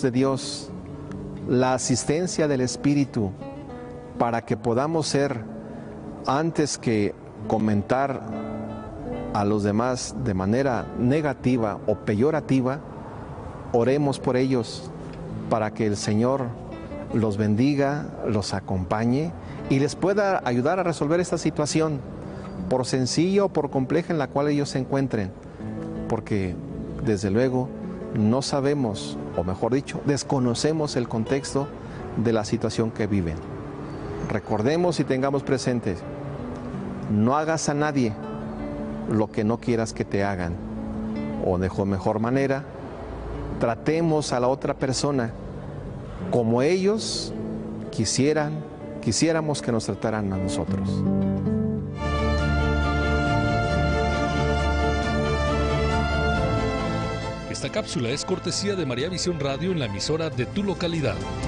de Dios, la asistencia del Espíritu, para que podamos ser, antes que comentar a los demás de manera negativa o peyorativa, oremos por ellos para que el Señor los bendiga, los acompañe y les pueda ayudar a resolver esta situación, por sencilla o por compleja en la cual ellos se encuentren, porque desde luego no sabemos, o mejor dicho, desconocemos el contexto de la situación que viven. Recordemos y tengamos presentes, no hagas a nadie lo que no quieras que te hagan, o de mejor manera, tratemos a la otra persona como ellos quisiéramos que nos trataran a nosotros. Esta cápsula es cortesía de María Visión Radio en la emisora de tu localidad.